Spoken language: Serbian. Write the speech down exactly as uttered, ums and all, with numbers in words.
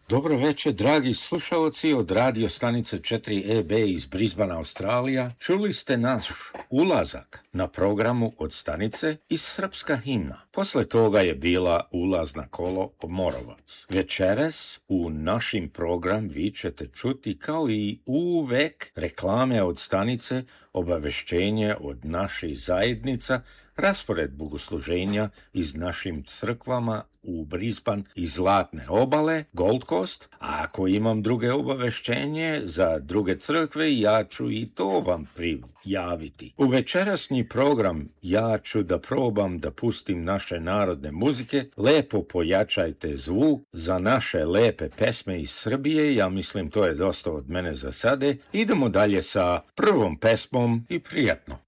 Dobro večer, dragi slušalci od radio stanice četiri E B iz Brisbana, Australija. Čuli ste naš ulazak na programu od stanice i srpska himna. Posle toga je bila ulaz na kolo Morovac. Večeras u našim program vi ćete čuti kao i uvek reklame od stanice, obaveštenje od naših zajednica, raspored bogosluženja iz našim crkvama u Brisbane i Zlatne obale, Gold Coast, a ako imam druge obaveštenje za druge crkve, ja ću i to vam prijaviti. U večerasnji program ja ću da probam da pustim naše narodne muzike, lepo pojačajte zvuk za naše lepe pesme iz Srbije, ja mislim to je dosta od mene za sade. Idemo dalje sa prvom pesmom i prijatno.